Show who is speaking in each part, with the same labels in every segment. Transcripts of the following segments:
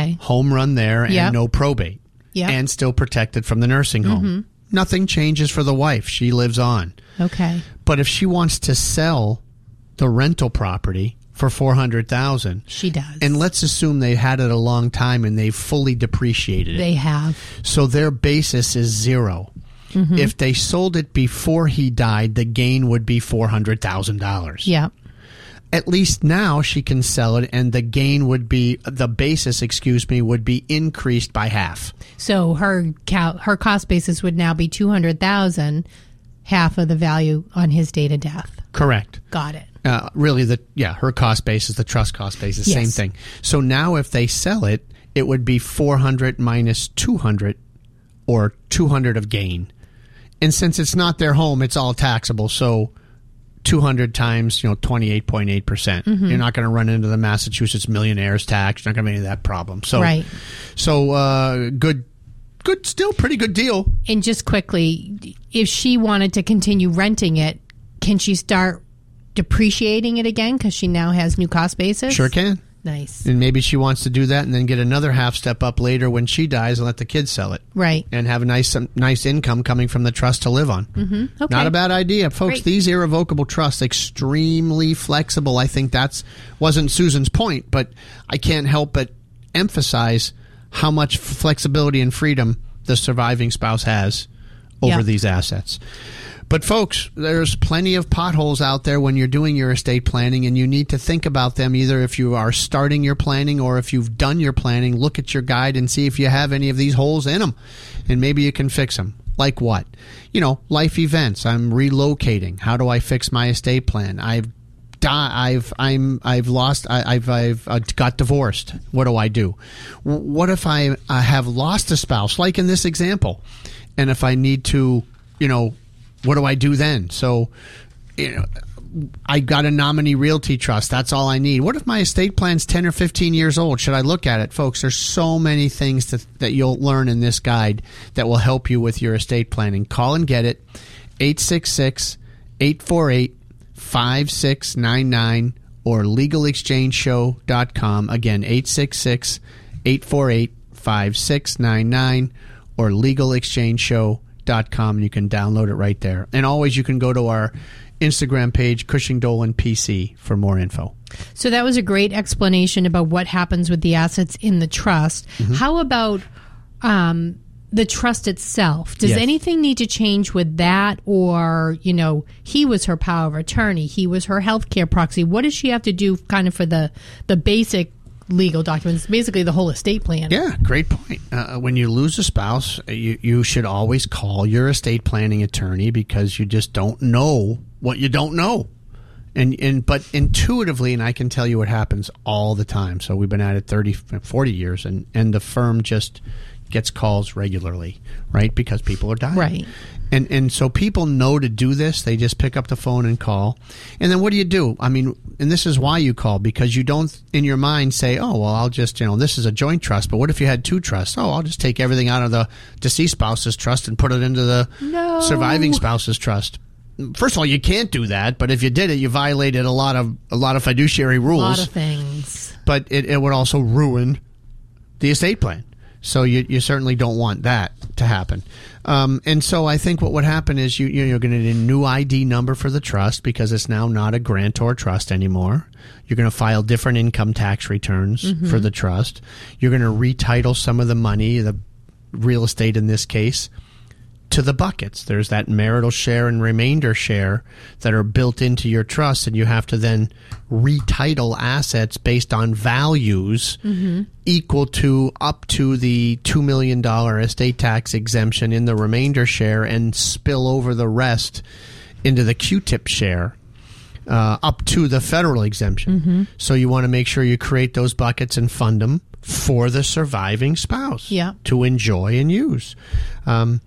Speaker 1: Okay.
Speaker 2: Home run there and no probate.
Speaker 1: Yep.
Speaker 2: And still protected from the nursing home. Nothing changes for the wife. She lives on.
Speaker 1: Okay.
Speaker 2: But if she wants to sell the rental property for $400,000,
Speaker 1: she does.
Speaker 2: And let's assume they had it a long time and they've fully depreciated it.
Speaker 1: They have.
Speaker 2: So their basis is zero. If they sold it before he died, the gain would be $400,000.
Speaker 1: Yeah.
Speaker 2: At least now she can sell it, and the gain would be the basis. Would be increased by half.
Speaker 1: So her cost basis would now be $200,000, half of the value on his date of death.
Speaker 2: Correct.
Speaker 1: Got it.
Speaker 2: Really, her cost basis, the trust cost basis,
Speaker 1: Yes.
Speaker 2: same thing. So now, if they sell it, it would be 400 minus 200, or 200 of gain. And since it's not their home, it's all taxable. So 200 times, 28.8%. You're not going to run into the Massachusetts millionaires tax. You're not going to have any of that problem. So,
Speaker 1: right.
Speaker 2: So good, still pretty good deal.
Speaker 1: And just quickly, if she wanted to continue renting it, can she start depreciating it again because she now has new cost basis?
Speaker 2: Sure can.
Speaker 1: Nice.
Speaker 2: And maybe she wants to do that and then get another half step up later when she dies and let the kids sell it.
Speaker 1: Right.
Speaker 2: And have a nice income coming from the trust to live on.
Speaker 1: Okay.
Speaker 2: Not a bad idea. Folks,
Speaker 1: Great.
Speaker 2: These irrevocable trusts, extremely flexible. I think wasn't Susan's point, but I can't help but emphasize how much flexibility and freedom the surviving spouse has over these assets. But folks, there's plenty of potholes out there when you're doing your estate planning, and you need to think about them either if you are starting your planning or if you've done your planning. Look at your guide and see if you have any of these holes in them, and maybe you can fix them. Like what? Life events. I'm relocating. How do I fix my estate plan? I've got divorced. What do I do? What if I have lost a spouse, like in this example, and if I need to, what do I do then? So, I got a nominee realty trust. That's all I need. What if my estate plan's 10 or 15 years old? Should I look at it? Folks, there's so many things that you'll learn in this guide that will help you with your estate planning. Call and get it. 866-848-5699 or legalexchangeshow.com. Again, 866-848-5699 or legalexchangeshow.com. You can download it right there. And always you can go to our Instagram page, Cushing Dolan PC, for more info.
Speaker 1: So that was a great explanation about what happens with the assets in the trust. How about the trust itself? Does anything need to change with that? Or, he was her power of attorney. He was her healthcare proxy. What does she have to do kind of for the basic legal documents, basically the whole estate plan?
Speaker 2: Yeah, great point. When you lose a spouse, you should always call your estate planning attorney because you just don't know what you don't know. But intuitively, and I can tell you what happens all the time. So we've been at it 30, 40 years, and the firm just gets calls regularly, right? Because people are dying.
Speaker 1: Right.
Speaker 2: And so people know to do this. They just pick up the phone and call. And then what do? I mean, and this is why you call, because you don't, in your mind, say, oh, well, I'll just, this is a joint trust. But what if you had two trusts? Oh, I'll just take everything out of the deceased spouse's trust and put it into the surviving spouse's trust. First of all, you can't do that. But if you did it, you violated a lot of fiduciary rules.
Speaker 1: A lot of things.
Speaker 2: But it would also ruin the estate plan. So you certainly don't want that to happen. And so I think what would happen is you're going to need a new ID number for the trust because it's now not a grantor trust anymore. You're going to file different income tax returns for the trust. You're going to retitle some of the money, the real estate in this case, to the buckets. There's that marital share and remainder share that are built into your trust, and you have to then retitle assets based on values equal to up to the $2 million estate tax exemption in the remainder share and spill over the rest into the Q-tip share up to the federal exemption. So you want to make sure you create those buckets and fund them for the surviving spouse to enjoy and use. And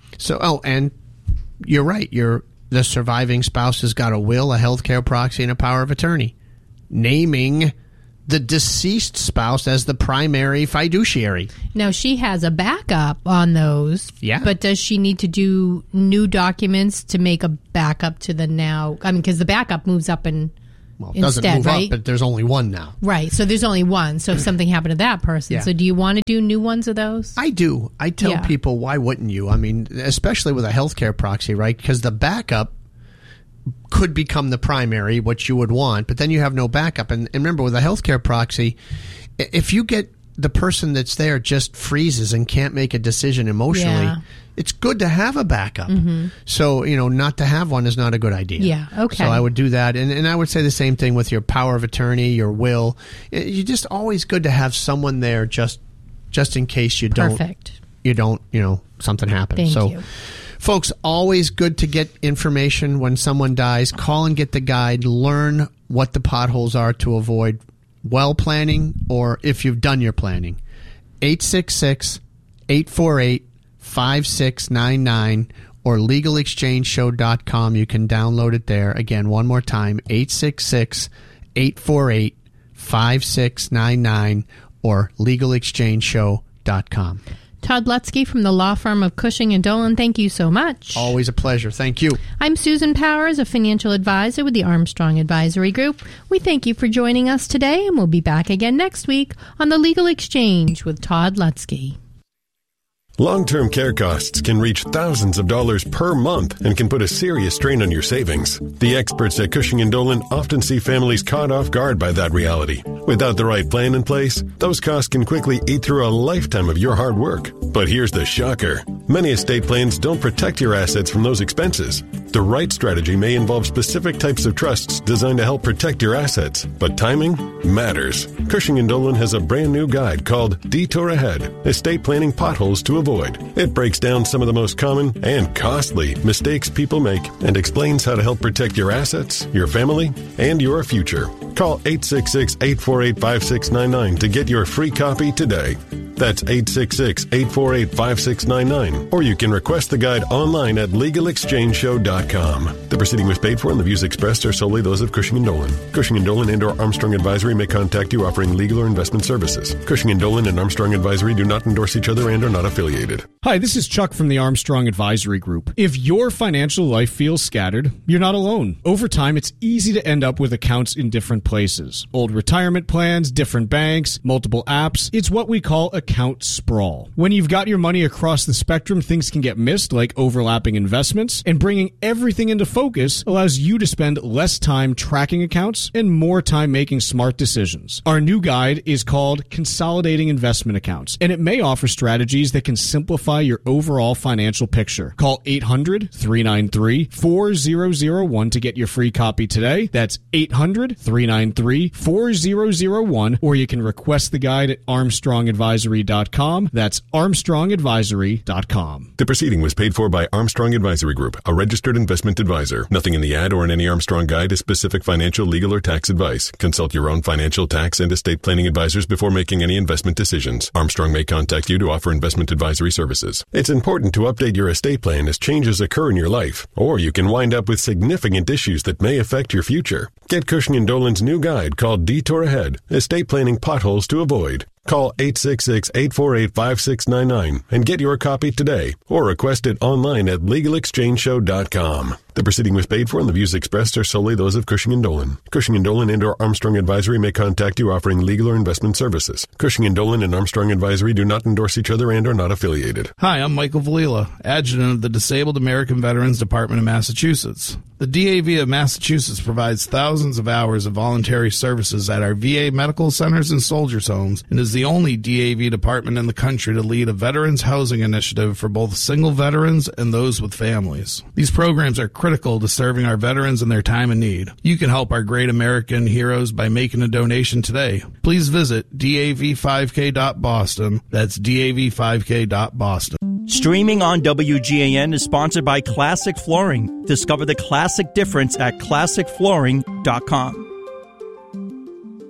Speaker 2: you're right. The surviving spouse has got a will, a healthcare proxy, and a power of attorney, naming the deceased spouse as the primary fiduciary.
Speaker 1: Now, she has a backup on those.
Speaker 2: Yeah.
Speaker 1: But does she need to do new documents to make a backup to the now? I mean, because the backup moves up in
Speaker 2: Well, it doesn't move up, but there's only one now.
Speaker 1: Right. So there's only one. So if something happened to that person. Yeah. So do you want to do new ones of those?
Speaker 2: I do. I tell people, why wouldn't you? I mean, especially with a healthcare proxy, right? Because the backup could become the primary, what you would want, but then you have no backup. And remember, with a healthcare proxy, if you get the person that's there just freezes and can't make a decision emotionally, it's good to have a backup. Mm-hmm. So, not to have one is not a good idea.
Speaker 1: Yeah, okay.
Speaker 2: So I would do that. And I would say the same thing with your power of attorney, your will. You're just always good to have someone there just in case you don't, something happens.
Speaker 1: Thank you.
Speaker 2: Folks, always good to get information when someone dies. Call and get the guide. Learn what the potholes are to avoid well planning, or if you've done your planning. 866-848-5699 or legalexchangeshow.com. You can download it there. Again, one more time, 866-848-5699 or legalexchangeshow.com.
Speaker 1: Todd Lutzke from the law firm of Cushing & Dolan, thank you so much.
Speaker 2: Always a pleasure. Thank you.
Speaker 1: I'm Susan Powers, a financial advisor with the Armstrong Advisory Group. We thank you for joining us today, and we'll be back again next week on The Legal Exchange with Todd Lutzke.
Speaker 3: Long-term care costs can reach thousands of dollars per month and can put a serious strain on your savings. The experts at Cushing & Dolan often see families caught off guard by that reality. Without the right plan in place, those costs can quickly eat through a lifetime of your hard work. But here's the shocker. Many estate plans don't protect your assets from those expenses. The right strategy may involve specific types of trusts designed to help protect your assets, but timing matters. Cushing & Dolan has a brand new guide called Detour Ahead, Estate Planning Potholes to Avoid. It breaks down some of the most common and costly mistakes people make and explains how to help protect your assets, your family, and your future. Call 866-848-5699 to get your free copy today. That's 866-848-5699. Or you can request the guide online at legalexchangeshow.com. The proceeding was paid for and the views expressed are solely those of Cushing & Dolan. Cushing & Dolan and/or Armstrong Advisory may contact you offering legal or investment services. Cushing & Dolan and Armstrong Advisory do not endorse each other and are not affiliated.
Speaker 4: Hi, this is Chuck from the Armstrong Advisory Group. If your financial life feels scattered, you're not alone. Over time, it's easy to end up with accounts in different places. Old retirement plans, different banks, multiple apps. It's what we call account sprawl. When you've got your money across the spectrum, things can get missed, like overlapping investments, and bringing everything into focus allows you to spend less time tracking accounts and more time making smart decisions. Our new guide is called Consolidating Investment Accounts, and it may offer strategies that can simplify your overall financial picture. Call 800-393-4001 to get your free copy today. That's 800-393-4001, or you can request the guide at armstrongadvisory.com. That's armstrongadvisory.com.
Speaker 3: The proceeding was paid for by Armstrong Advisory Group, a registered investment advisor. Nothing in the ad or in any Armstrong guide is specific financial, legal, or tax advice. Consult your own financial, tax, and estate planning advisors before making any investment decisions. Armstrong may contact you to offer investment advisory services. It's important to update your estate plan as changes occur in your life, or you can wind up with significant issues that may affect your future. Get Cushing & Dolan's new guide called Detour Ahead, Estate Planning Potholes to Avoid. Call 866-848-5699 and get your copy today, or request it online at legalexchangeshow.com. The proceeding was paid for and the views expressed are solely those of Cushing & Dolan. Cushing & Dolan and/or Armstrong Advisory may contact you offering legal or investment services. Cushing & Dolan and Armstrong Advisory do not endorse each other and are not affiliated.
Speaker 5: Hi, I'm Michael Valila, Adjutant of the Disabled American Veterans Department of Massachusetts. The DAV of Massachusetts provides thousands of hours of voluntary services at our VA medical centers and soldiers' homes and is the only DAV department in the country to lead a veterans housing initiative for both single veterans and those with families. These programs are critical to serving our veterans in their time of need. You can help our great American heroes by making a donation today. Please visit dav5k.boston. That's dav5k.boston.
Speaker 6: Streaming on WGAN is sponsored by Classic Flooring. Discover the classic difference at classicflooring.com.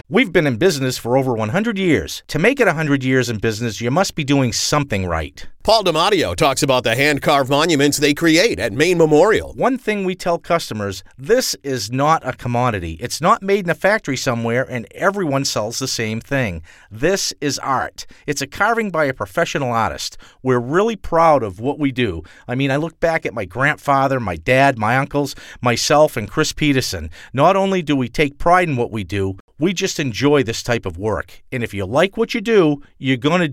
Speaker 7: We've been in business for over 100 years. To make it 100 years in business, you must be doing something right.
Speaker 8: Paul DiMatteo talks about the hand-carved monuments they create at Maine Memorial.
Speaker 7: One thing we tell customers, this is not a commodity. It's not made in a factory somewhere and everyone sells the same thing. This is art. It's a carving by a professional artist. We're really proud of what we do. I mean, I look back at my grandfather, my dad, my uncles, myself, and Chris Peterson. Not only do we take pride in what we do, we just enjoy this type of work. And if you like what you do, you're going to